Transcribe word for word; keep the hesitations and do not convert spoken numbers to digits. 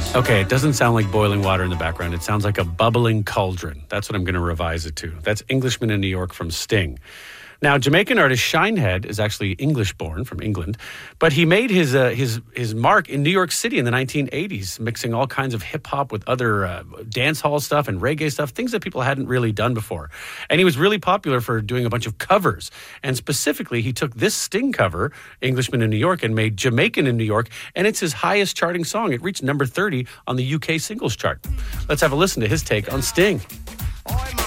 Okay, it doesn't sound like boiling water in the background. It sounds like a bubbling cauldron. That's what I'm going to revise it to. That's Englishman in New York from Sting. Now, Jamaican artist Shinehead is actually English-born from England, but he made his uh, his his mark in New York City in the nineteen eighties, mixing all kinds of hip-hop with other uh, dance hall stuff and reggae stuff, things that people hadn't really done before. And he was really popular for doing a bunch of covers. And specifically, he took this Sting cover, Englishman in New York, and made Jamaican in New York, and it's his highest charting song. It reached number thirty on the U K singles chart. Let's have a listen to his take on Sting.